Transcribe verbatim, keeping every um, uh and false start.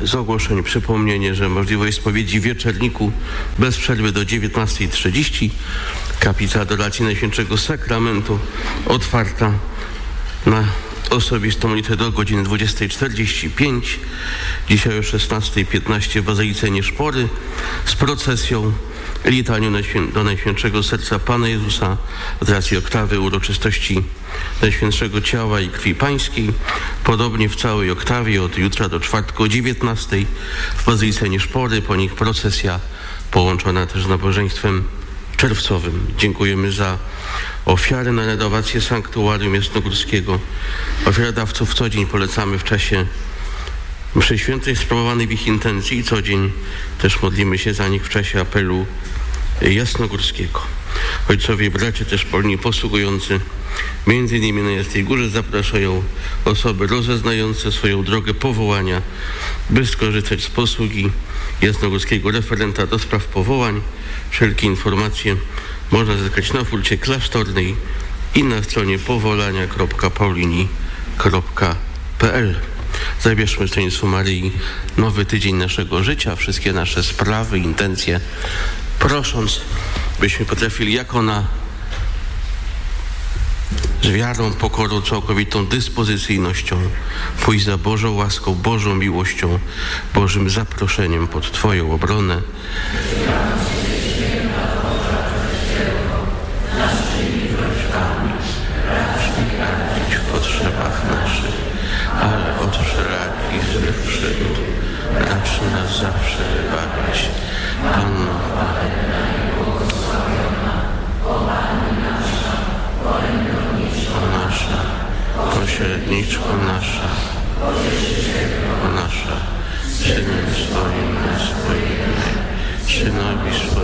z ogłoszeń przypomnienie, że możliwość spowiedzi w wieczorniku bez przerwy do dziewiętnastej trzydzieści. Kaplica Adoracji Najświętszego Sakramentu otwarta na osobistą modlitwę do godziny dwudziestej czterdzieści pięć. Dzisiaj o szesnastej piętnaście w Bazylice Nieszpory z procesją litanią do Najświętszego Serca Pana Jezusa z racji oktawy uroczystości Najświętszego Ciała i Krwi Pańskiej. Podobnie w całej oktawie od jutra do czwartku o dziewiętnastej w Bazylice Nieszpory, po nich procesja połączona też z nabożeństwem czerwcowym. Dziękujemy za ofiarę na renowację sanktuarium jasnogórskiego. Ofiarodawców co dzień polecamy w czasie mszy świętej sprawowanej w ich intencji i co dzień też modlimy się za nich w czasie apelu jasnogórskiego. Ojcowie i bracia też polni posługujący między innymi na Jasnej Górze zapraszają osoby rozeznające swoją drogę powołania, by skorzystać z posługi jasnogórskiego referenta do spraw powołań. Wszelkie informacje można zyskać na furcie klasztornej i na stronie powolania kropka paulini kropka p l. Zabierzmy Stanisławu Maryi nowy tydzień naszego życia, wszystkie nasze sprawy, intencje, prosząc, byśmy potrafili jak ona z wiarą, pokorą, całkowitą dyspozycyjnością pójść za Bożą łaską, Bożą miłością, Bożym zaproszeniem pod Twoją obronę. W potrzebach naszych, ale od wszelakich złych przygód racz nas zawsze wybawić. Panno nasza, pośredniczko nasza, nasza, Synem swoim nas pojednaj, Synowi swoim